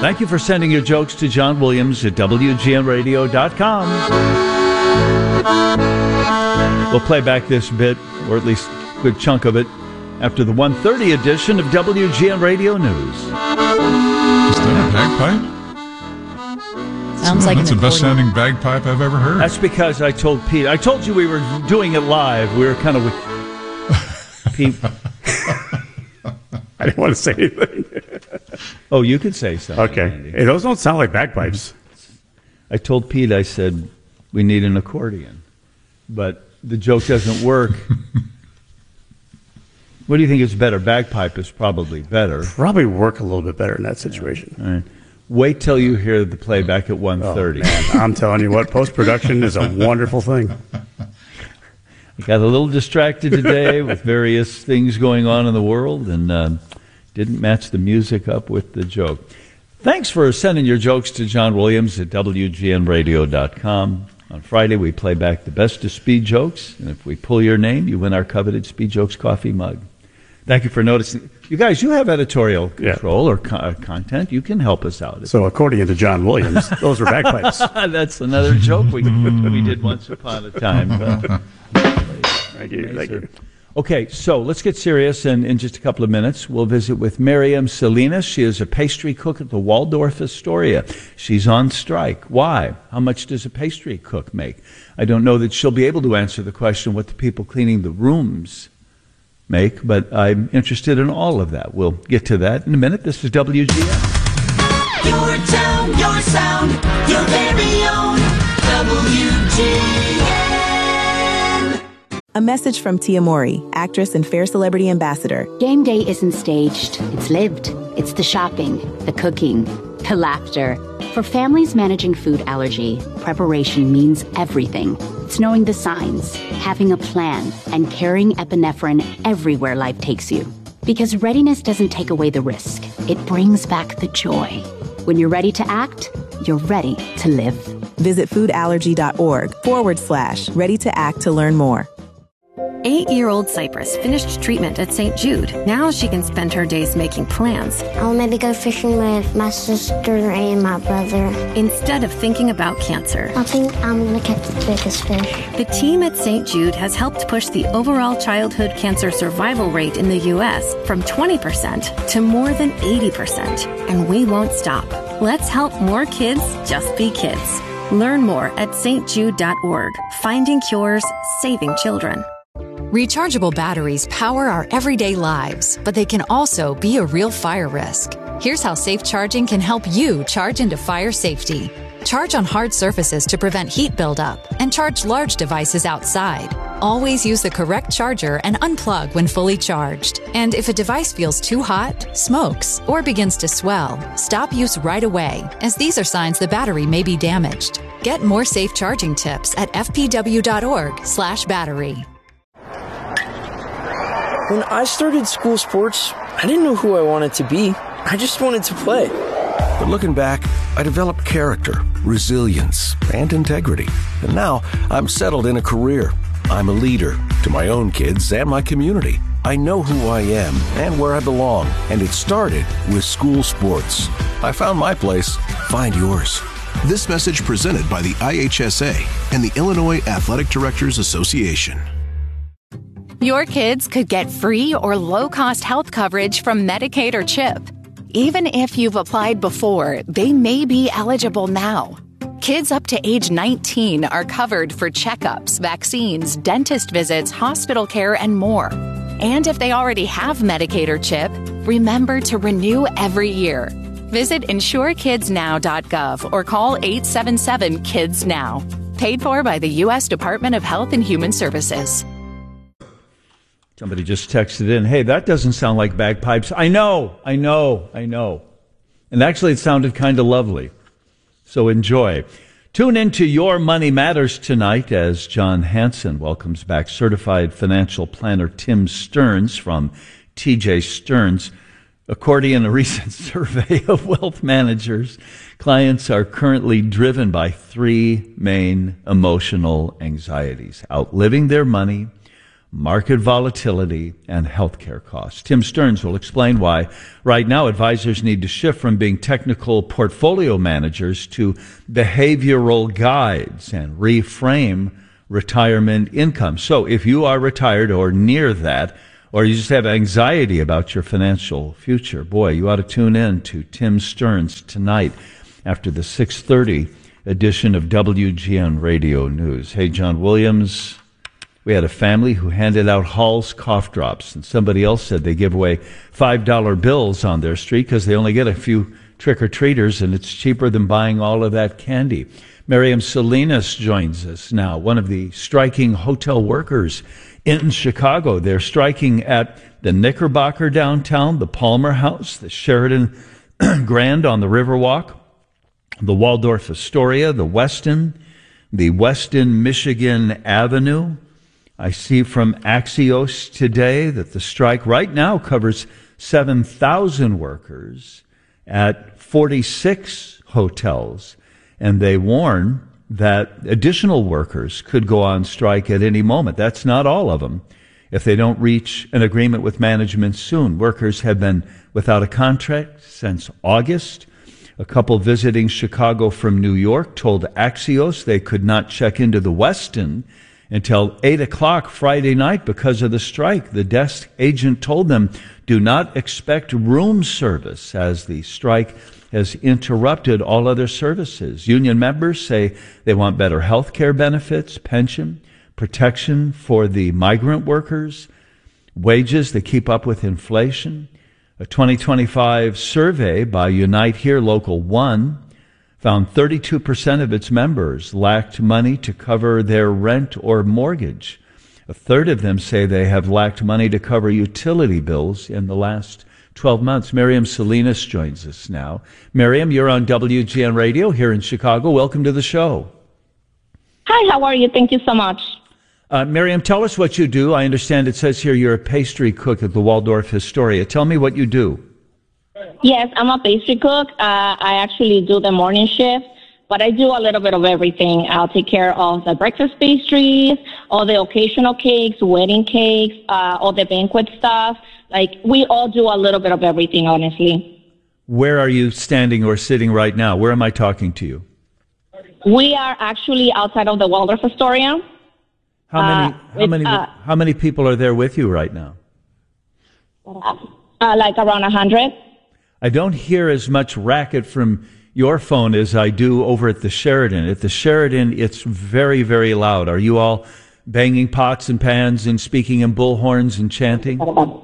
Thank you for sending your jokes to John Williams at WGNradio.com. We'll play back this bit, or at least a good chunk of it, after the 1:30 edition of WGN Radio News. Is that a bagpipe? Sounds like that's the best-sounding bagpipe I've ever heard. That's because I told Pete. I told you we were doing it live. We were kind of... Pete... I didn't want to say anything. Oh, you could say something. Okay. Andy. Hey, those don't sound like bagpipes. I told Pete, I said, we need an accordion. But the joke doesn't work. What do you think is better? Bagpipe is probably better. Probably work a little bit better in that situation. All right. Wait till you hear the playback at 1:30. Oh, I'm telling you what, post-production is a wonderful thing. I got a little distracted today with various things going on in the world and didn't match the music up with the joke. Thanks for sending your jokes to John Williams at WGNradio.com. On Friday, we play back the best of Speed Jokes, and if we pull your name, you win our coveted Speed Jokes coffee mug. Thank you for noticing. You guys, you have editorial control or content. You can help us out. So, according to John Williams, those were bagpipes. That's another joke we did once upon a time. Thank you. Okay, so let's get serious, and in just a couple of minutes, we'll visit with Miriam Salinas. She is a pastry cook at the Waldorf Astoria. She's on strike. Why? How much does a pastry cook make? I don't know that she'll be able to answer the question what the people cleaning the rooms make, but I'm interested in all of that. We'll get to that in a minute. This is WGN. Your town, your sound, your very own WGN. A message from Tia Mori, actress and Fair Celebrity Ambassador. Game day isn't staged. It's lived. It's the shopping, the cooking, the laughter. For families managing food allergy, preparation means everything. It's knowing the signs, having a plan, and carrying epinephrine everywhere life takes you. Because readiness doesn't take away the risk. It brings back the joy. When you're ready to act, you're ready to live. Visit foodallergy.org/ready to act to learn more. 8-year-old Cypress finished treatment at St. Jude. Now she can spend her days making plans. I'll maybe go fishing with my sister and my brother. Instead of thinking about cancer. I think I'm going to catch the biggest fish. The team at St. Jude has helped push the overall childhood cancer survival rate in the U.S. from 20% to more than 80%. And we won't stop. Let's help more kids just be kids. Learn more at stjude.org. Finding cures, saving children. Rechargeable batteries power our everyday lives, but they can also be a real fire risk. Here's how safe charging can help you charge into fire safety. Charge on hard surfaces to prevent heat buildup, and charge large devices outside. Always use the correct charger and unplug when fully charged. And if a device feels too hot, smokes, or begins to swell, stop use right away, as these are signs the battery may be damaged. Get more safe charging tips at fpw.org/battery. When I started school sports, I didn't know who I wanted to be. I just wanted to play. But looking back, I developed character, resilience, and integrity. And now I'm settled in a career. I'm a leader to my own kids and my community. I know who I am and where I belong. And it started with school sports. I found my place. Find yours. This message presented by the IHSA and the Illinois Athletic Directors Association. Your kids could get free or low-cost health coverage from Medicaid or CHIP. Even if you've applied before, they may be eligible now. Kids up to age 19 are covered for checkups, vaccines, dentist visits, hospital care, and more. And if they already have Medicaid or CHIP, remember to renew every year. Visit insurekidsnow.gov or call 877-KIDS-NOW. Paid for by the U.S. Department of Health and Human Services. Somebody just texted in, hey, that doesn't sound like bagpipes. I know. And actually, it sounded kind of lovely. So enjoy. Tune into Your Money Matters tonight as John Hanson welcomes back certified financial planner Tim Stearns from TJ Stearns. According to a recent survey of wealth managers, clients are currently driven by three main emotional anxieties: outliving their money, market volatility, and healthcare costs. Tim Stearns will explain why right now advisors need to shift from being technical portfolio managers to behavioral guides and reframe retirement income. So if you are retired or near that, or you just have anxiety about your financial future, boy, you ought to tune in to Tim Stearns tonight after the 6:30 edition of WGN Radio News. Hey, John Williams, we had a family who handed out Hall's cough drops, and somebody else said they give away $5 bills on their street because they only get a few trick-or-treaters, and it's cheaper than buying all of that candy. Miriam Salinas joins us now, one of the striking hotel workers in Chicago. They're striking at the Knickerbocker downtown, the Palmer House, the Sheraton Grand on the Riverwalk, the Waldorf Astoria, the Westin Michigan Avenue. I see from Axios today that the strike right now covers 7,000 workers at 46 hotels, and they warn that additional workers could go on strike at any moment. That's not all of them. If they don't reach an agreement with management soon, workers have been without a contract since August. A couple visiting Chicago from New York told Axios they could not check into the Westin until 8 o'clock Friday night because of the strike. The desk agent told them, do not expect room service as the strike has interrupted all other services. Union members say they want better health care benefits, pension, protection for the migrant workers, wages that keep up with inflation. A 2025 survey by Unite Here Local 1 found 32% of its members lacked money to cover their rent or mortgage. A third of them say they have lacked money to cover utility bills in the last 12 months. Miriam Salinas joins us now. Miriam, you're on WGN Radio here in Chicago. Welcome to the show. Hi, how are you? Thank you so much. Miriam, tell us what you do. I understand it says here you're a pastry cook at the Waldorf Astoria. Tell me what you do. Yes, I'm a pastry cook. I actually do the morning shift, but I do a little bit of everything. I'll take care of the breakfast pastries, all the occasional cakes, wedding cakes, all the banquet stuff. Like, we all do a little bit of everything, honestly. Where are you standing or sitting right now? Where am I talking to you? We are actually outside of the Waldorf Astoria. How many people are there with you right now? Like around 100. I don't hear as much racket from your phone as I do over at the Sheraton. At the Sheraton, it's very, very loud. Are you all banging pots and pans and speaking in bullhorns and chanting?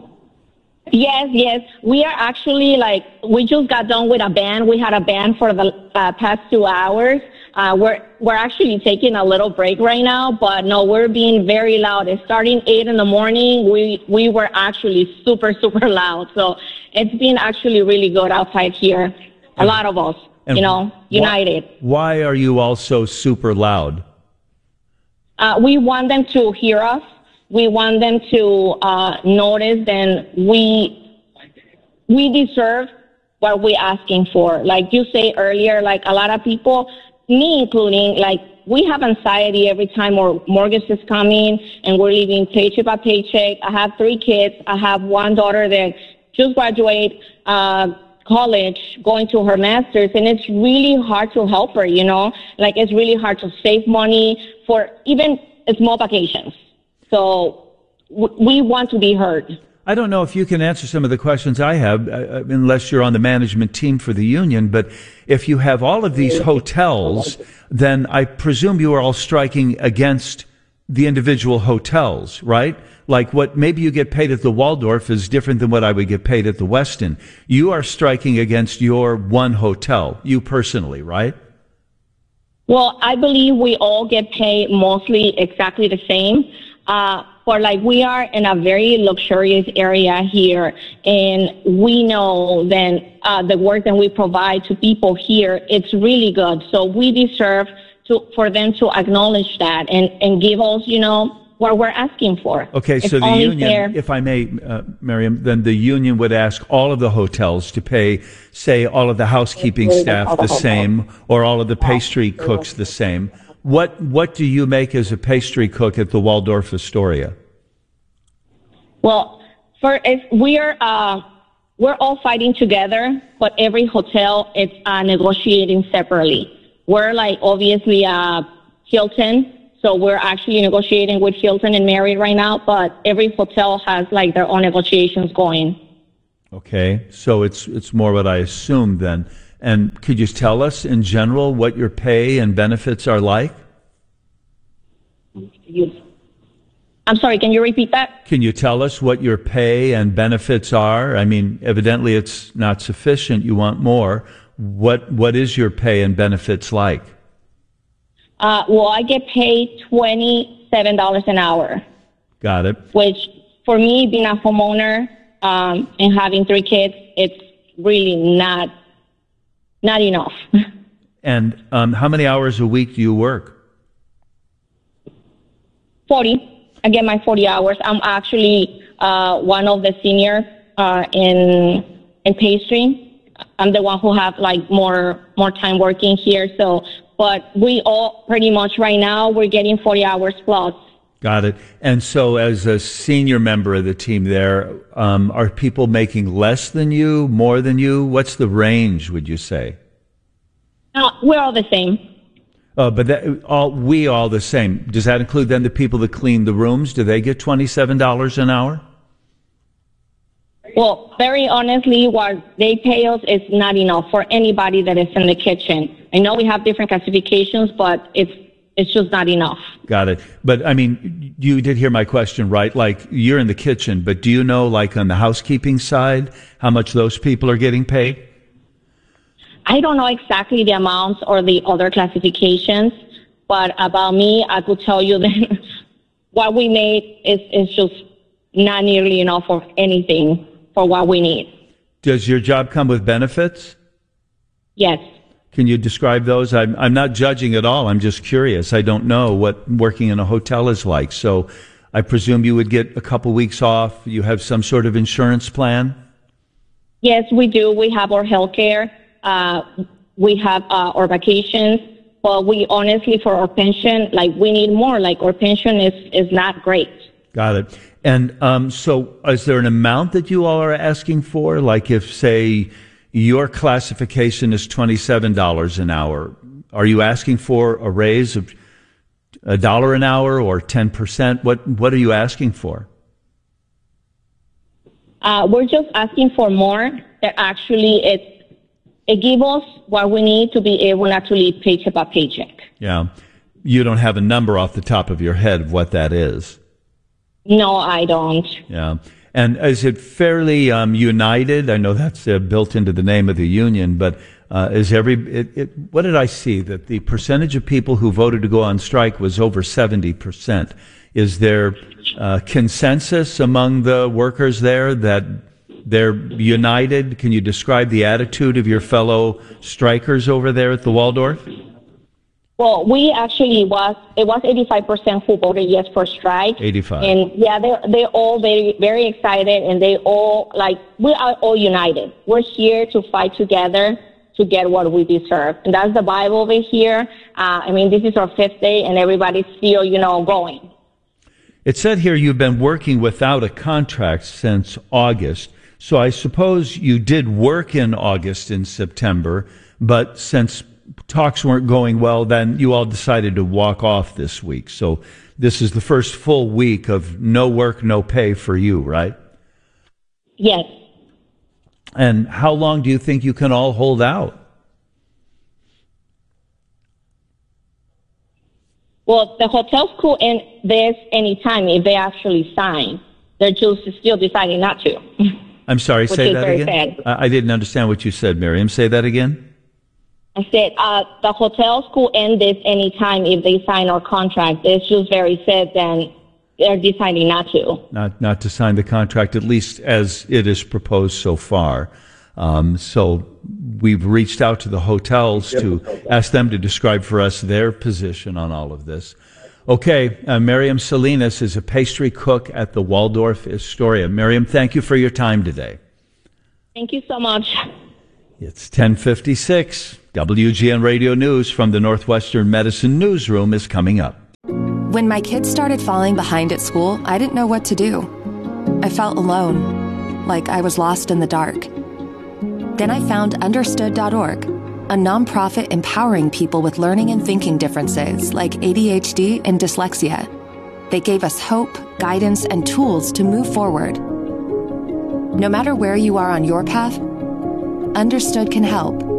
Yes. We are actually we just got done with a band. We had a band for the past 2 hours. We're actually taking a little break right now, but no, we're being very loud. It's starting 8 in the morning. We were actually super, super loud. So it's been actually really good outside here. A lot of us, united. Why are you all so super loud? We want them to hear us. We want them to notice that we deserve what we're asking for. Like you say earlier, a lot of people, me including, we have anxiety every time our mortgage is coming and we're living paycheck by paycheck. I have 3 kids. I have one daughter that just graduated college, going to her master's, and it's really hard to help her, it's really hard to save money for even small vacations. So we want to be heard. I don't know if you can answer some of the questions I have, unless you're on the management team for the union, but if you have all of these hotels, then I presume you are all striking against the individual hotels, right? Like what maybe you get paid at the Waldorf is different than what I would get paid at the Westin. You are striking against your one hotel, you personally, right? Well, I believe we all get paid mostly exactly the same. We are in a very luxurious area here, and we know that the work that we provide to people here, it's really good. So we deserve for them to acknowledge that and give us, what we're asking for. Okay, so the union, if I may, Miriam, then the union would ask all of the hotels to pay, say, all of the housekeeping staff the same, or all of the pastry cooks the same. What do you make as a pastry cook at the Waldorf Astoria? Well, we're all fighting together, but every hotel is negotiating separately. We're like obviously Hilton, so we're actually negotiating with Hilton and Marriott right now, but every hotel has like their own negotiations going. Okay, so it's more what I assumed then. And could you tell us in general what your pay and benefits are like? I'm sorry, can you repeat that? Can you tell us what your pay and benefits are? I mean, evidently it's not sufficient. You want more. What is your pay and benefits like? Well, I get paid $27 an hour. Got it. Which, for me, being a homeowner and having 3 kids, it's really not enough. And how many hours a week do you work? 40. I get my 40 hours. I'm actually one of the senior in pastry. I'm the one who have like more time working here. So, but we all pretty much right now we're getting 40 hours plus. Got it. And so, as a senior member of the team, there are people making less than you, more than you? What's the range? Would you say? We're all the same. But we all the same. Does that include then the people that clean the rooms? Do they get $27 an hour? Well, very honestly, what they pay us is not enough for anybody that is in the kitchen. I know we have different classifications, but it's just not enough. Got it. But I mean, you did hear my question, right? Like, you're in the kitchen, but do you know, like, on the housekeeping side, how much those people are getting paid? I don't know exactly the amounts or the other classifications, but about me, I could tell you that what we made is just not nearly enough for anything for what we need. Does your job come with benefits? Yes. Can you describe those? I'm not judging at all. I'm just curious. I don't know what working in a hotel is like. So I presume you would get a couple weeks off. You have some sort of insurance plan? Yes, we do. We have our health care. We have our vacations. But we honestly, for our pension, like, we need more. Like, our pension is not great. Got it. And so is there an amount that you all are asking for? Like, if, say, your classification is $27 an hour, are you asking for a raise of $1 an hour or 10%? What are you asking for? We're just asking for more. That actually it gives us what we need to be able to actually paycheck by paycheck. Yeah. You don't have a number off the top of your head of what that is. No, I don't. Yeah. And is it fairly united? I know that's built into the name of the union, but is what did I see? That the percentage of people who voted to go on strike was over 70%. Is there consensus among the workers there that they're united? Can you describe the attitude of your fellow strikers over there at the Waldorf? Well, we actually it was 85% who voted yes for strike. 85. And yeah, they're all very, very excited, and they all, like, we are all united. We're here to fight together to get what we deserve. And that's the Bible over here. I mean, this is our 5th day, and everybody's still, going. It said here you've been working without a contract since August. So I suppose you did work in August and September, but since talks weren't going well, then you all decided to walk off this week. So this is the first full week of no work, no pay for you, right? Yes. And how long do you think you can all hold out? Well, the hotels could end this anytime if they actually sign. They're just still deciding not to. I'm sorry, say that again? Sad. I didn't understand what you said, Miriam. Say that again? I said the hotels could end this anytime if they sign our contract. It's just very sad that they're deciding not to. Not to sign the contract, at least as it is proposed so far. So we've reached out to the hotels to ask them to describe for us their position on all of this. Okay, Miriam Salinas is a pastry cook at the Waldorf Astoria. Miriam, thank you for your time today. Thank you so much. It's 10:56. WGN Radio News from the Northwestern Medicine Newsroom is coming up. When my kids started falling behind at school, I didn't know what to do. I felt alone, like I was lost in the dark. Then I found Understood.org, a nonprofit empowering people with learning and thinking differences like ADHD and dyslexia. They gave us hope, guidance, and tools to move forward. No matter where you are on your path, Understood can help.